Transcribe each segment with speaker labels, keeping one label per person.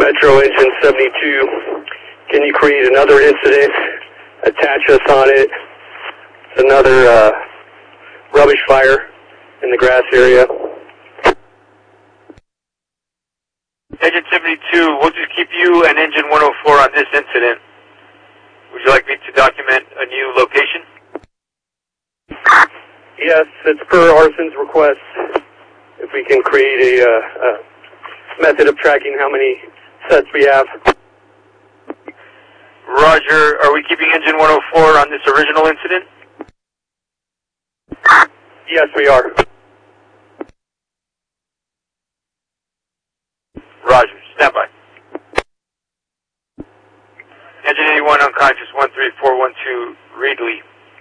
Speaker 1: Metro Engine 72, can you create another incident, attach us on it, another rubbish fire in the grass area?
Speaker 2: Engine 72, we'll just keep you and Engine 104 on this incident. Would you like me to document a new location?
Speaker 1: Yes, it's per Arson's request. If we can create a method of tracking how many sets we have.
Speaker 2: Roger. Are we keeping Engine 104 on this original incident?
Speaker 1: Yes, we are.
Speaker 2: Roger. Stand by. Engine 81 unconscious 13412 Reedley.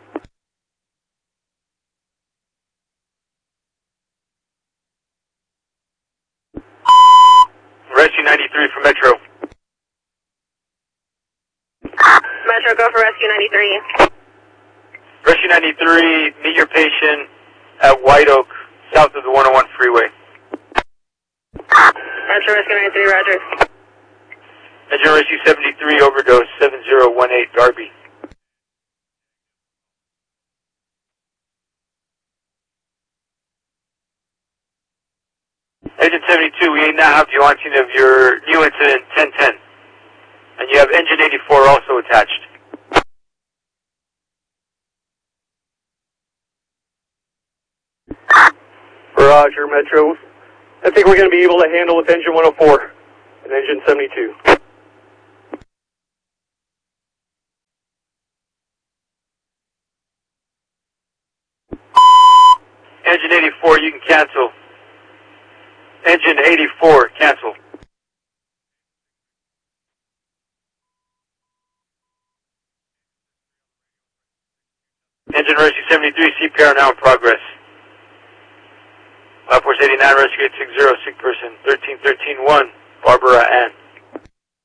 Speaker 2: Rescue 93 for Metro.
Speaker 3: Metro, go for Rescue 93.
Speaker 2: Rescue 93, meet your patient at White Oak, south of the 101 freeway.
Speaker 3: Metro, Rescue 93, roger.
Speaker 2: Engine Rescue 73, overdose 7018 Darby. Engine 72, we now have you on scene of your new incident 1010. And you have Engine 84 also attached.
Speaker 1: Roger, Metro. I think we're going to be able to handle with Engine 104 and Engine 72.
Speaker 2: Engine 84, you can cancel. Engine 84, cancel. Engine Rescue 73, CPR now in progress. Force 89, Rescue 860, sick person, 1313-1, Barbara Ann.